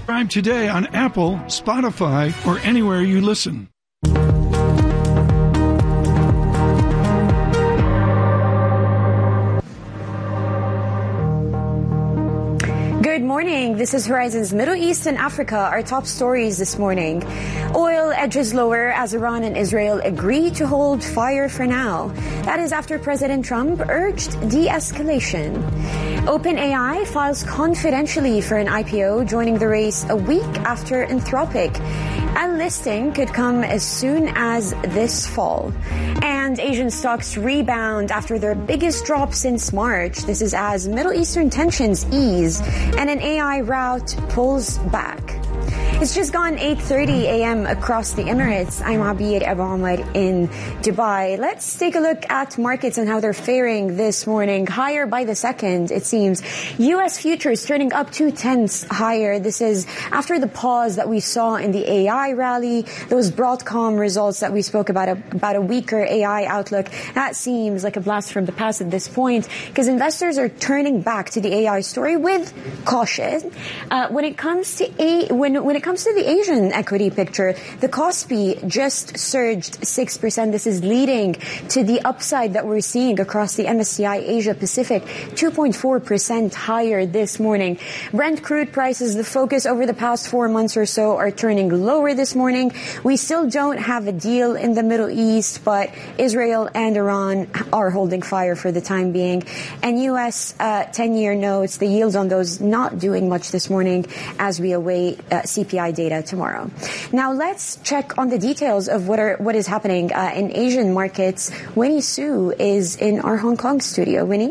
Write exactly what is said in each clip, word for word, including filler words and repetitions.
Subscribe today on Apple, Spotify, or anywhere you listen. Good morning. This is Horizon's Middle East and Africa. Our top stories this morning. Oil edges lower as Iran and Israel agree to hold fire for now. That is after President Trump urged de-escalation. OpenAI files confidentially for an I P O, joining the race a week after Anthropic. A listing could come as soon as this fall. And Asian stocks rebound after their biggest drop since March. This is as Middle Eastern tensions ease and an A I rout pulls back. It's just gone eight thirty a.m. across the Emirates. I'm Abir Abu Omar in Dubai. Let's take a look at markets and how they're faring this morning. Higher by the second, it seems. U S futures turning up two tenths higher. This is after the pause that we saw in the A I rally, those Broadcom results that we spoke about, a, about a weaker A I outlook. That seems like a blast from the past at this point, because investors are turning back to the A I story with caution. Uh, when it comes to a, when when it comes to the Asian equity picture, the Kospi just surged six percent. This is leading to the upside that we're seeing across the M S C I Asia Pacific, two point four percent higher this morning. Brent crude prices, the focus over the past four months or so, are turning lower this morning. We still don't have a deal in the Middle East, but Israel and Iran are holding fire for the time being. And U S uh, ten-year notes, the yields on those not doing much this morning as we await uh, C P I data tomorrow. Now let's check on the details of what are what is happening uh, in Asian markets. Winnie Su is in our Hong Kong studio. Winnie?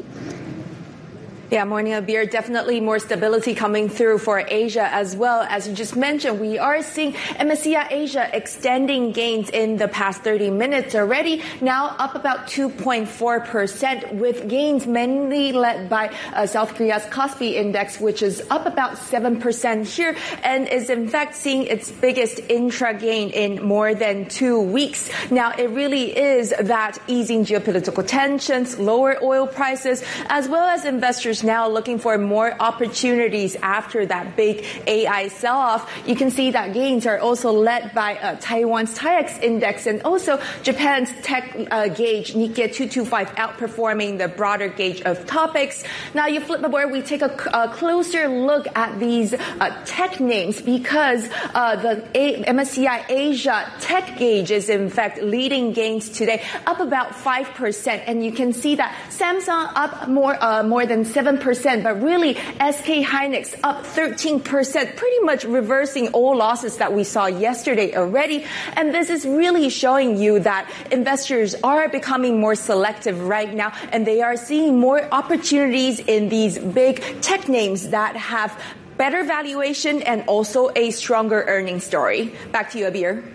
Yeah, morning, Abir. Definitely more stability coming through for Asia as well. As you just mentioned, we are seeing M S C I Asia extending gains in the past thirty minutes already, now up about two point four percent, with gains mainly led by uh, South Korea's Kospi index, which is up about seven percent here and is in fact seeing its biggest intra gain in more than two weeks. Now, it really is that easing geopolitical tensions, lower oil prices, as well as investors now looking for more opportunities after that big A I sell-off. You can see that gains are also led by uh, Taiwan's TAIEX index and also Japan's tech uh, gauge Nikkei two twenty-five outperforming the broader gauge of topics. Now you flip the board, we take a, a closer look at these uh, tech names, because uh, the a- M S C I Asia tech gauge is in fact leading gains today, up about five percent, and you can see that Samsung up more uh, more than seven percent, but really S K Hynix up thirteen percent, pretty much reversing all losses that we saw yesterday already. And this is really showing you that investors are becoming more selective right now, and they are seeing more opportunities in these big tech names that have better valuation and also a stronger earnings story. Back to you, Abir.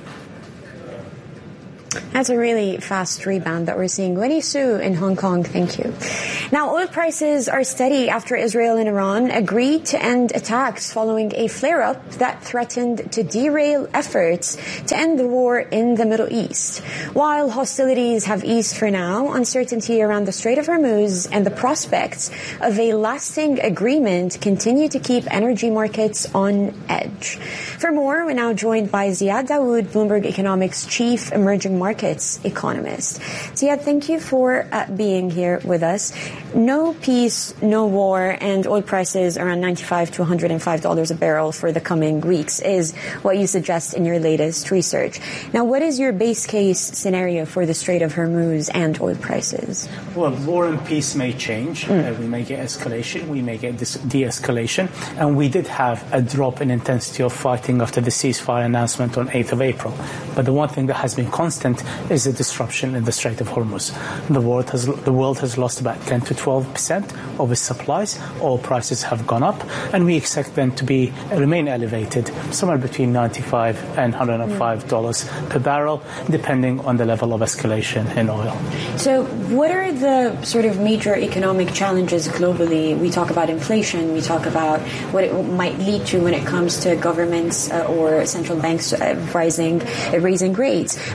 That's a really fast rebound that we're seeing. Winnie Su in Hong Kong, thank you. Now, oil prices are steady after Israel and Iran agreed to end attacks following a flare-up that threatened to derail efforts to end the war in the Middle East. While hostilities have eased for now, uncertainty around the Strait of Hormuz and the prospects of a lasting agreement continue to keep energy markets on edge. For more, we're now joined by Ziad Dawood, Bloomberg Economics Chief Emerging Markets Economist. Ziad, thank you for uh, being here with us. No peace, no war, and oil prices around ninety-five to one hundred five dollars a barrel for the coming weeks is what you suggest in your latest research. Now, what is your base case scenario for the Strait of Hormuz and oil prices? Well, war and peace may change. Mm. Uh, we may get escalation, we may get dis- de-escalation, and we did have a drop in intensity of fighting after the ceasefire announcement on eighth of April. But the one thing that has been constant is the disruption in the Strait of Hormuz. The world has the world has lost about ten to twelve percent of its supplies. Oil prices have gone up, and we expect them to be remain elevated, somewhere between ninety-five and one hundred five dollars mm. per barrel, depending on the level of escalation in oil. So what are the sort of major economic challenges globally? We talk about inflation, we talk about what it might lead to when it comes to governments uh, or central banks uh, rising, uh, raising rates. But what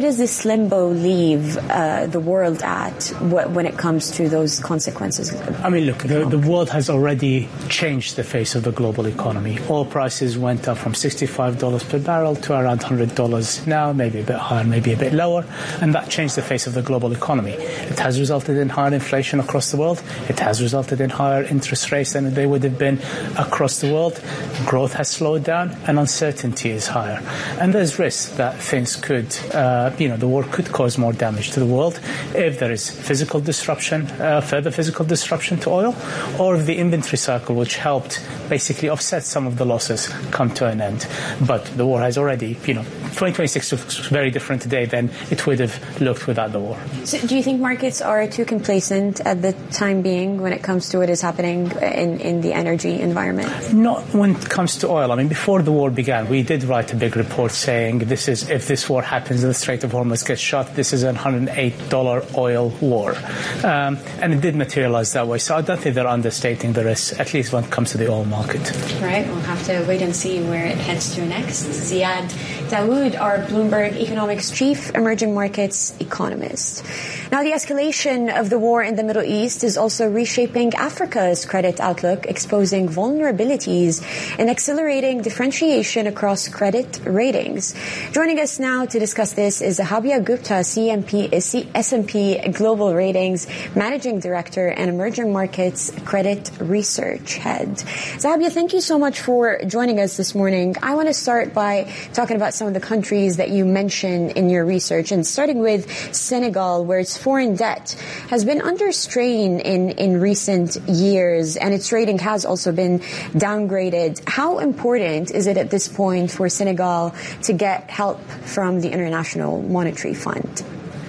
what does this limbo leave uh, the world at when it comes to those consequences? I mean, look, the, the world has already changed the face of the global economy. Oil prices went up from sixty-five dollars per barrel to around one hundred dollars now, maybe a bit higher, maybe a bit lower, and that changed the face of the global economy. It has resulted in higher inflation across the world. It has resulted in higher interest rates than they would have been across the world. Growth has slowed down, and uncertainty is higher. And there's risk that things could, uh, you know, the war could cause more damage to the world if there is physical disruption, uh, further physical disruption to oil, or if the inventory cycle, which helped basically offset some of the losses, come to an end. But the war has already, you know, twenty twenty-six looks very different today than it would have looked without the war. So do you think markets are too complacent at the time being when it comes to what is happening in, in the energy environment? Not when it comes to oil. I mean, before the war began, we did write a big report saying this is, if this war happens, the Strait of Hormuz gets shut, this is a one hundred eight dollars oil war. Um, and it did materialize that way. So I don't think they're understating the risk, at least when it comes to the oil market. Right. We'll have to wait and see where it heads to next. Ziad Dawood, our Bloomberg Economics chief emerging markets economist. Now, the escalation of the war in the Middle East is also reshaping Africa's credit outlook, exposing vulnerabilities and accelerating differentiation across credit ratings. Joining us now to discuss this is Zahabia Gupta, C M P, S and P Global Ratings Managing Director and Emerging Markets Credit Research Head. Zahabia, thank you so much for joining us this morning. I want to start by talking about some of the countries that you mentioned in your research, and starting with Senegal, where its foreign debt has been under strain in, in recent years, and its rating has also been downgraded. How important is it at this point for Senegal to get help from the International Monetary Fund?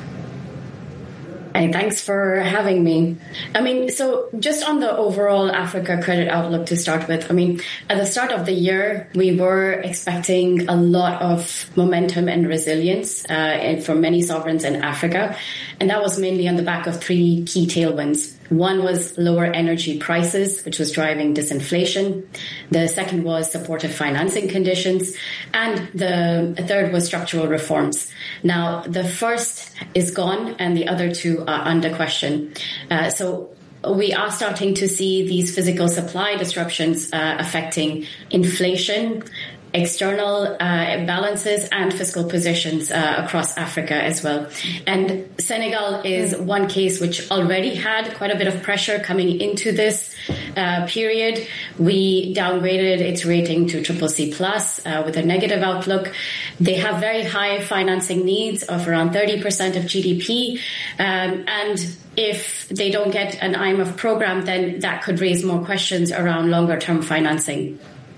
Hey, thanks for having me. I mean, so just on the overall Africa credit outlook to start with, I mean, at the start of the year, we were expecting a lot of momentum and resilience uh, for many sovereigns in Africa. And that was mainly on the back of three key tailwinds. One was lower energy prices, which was driving disinflation. The second was supportive financing conditions. And the third was structural reforms. Now, the first is gone and the other two are under question. Uh, so we are starting to see these physical supply disruptions uh, affecting inflation, external uh, balances and fiscal positions uh, across Africa as well. And Senegal is one case which already had quite a bit of pressure coming into this uh, period. We downgraded its rating to triple C plus uh, with a negative outlook. They have very high financing needs of around thirty percent of G D P. Um, and if they don't get an I M F program, then that could raise more questions around longer term financing.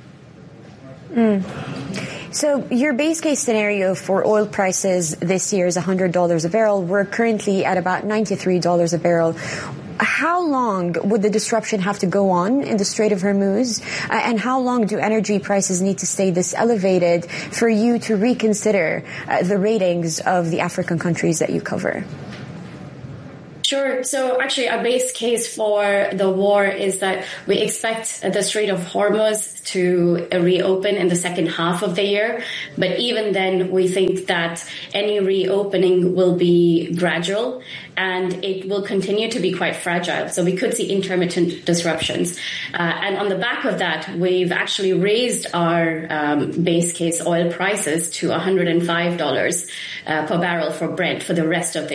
Mm. So your base case scenario for oil prices this year is one hundred dollars a barrel. We're currently at about ninety-three dollars a barrel. How long would the disruption have to go on in the Strait of Hormuz? Uh, and how long do energy prices need to stay this elevated for you to reconsider uh, the ratings of the African countries that you cover? Sure. So actually, our base case for the war is that we expect the Strait of Hormuz to reopen in the second half of the year. But even then, we think that any reopening will be gradual and it will continue to be quite fragile. So we could see intermittent disruptions. Uh, and on the back of that, we've actually raised our um, base case oil prices to one hundred five dollars uh, per barrel for Brent for the rest of the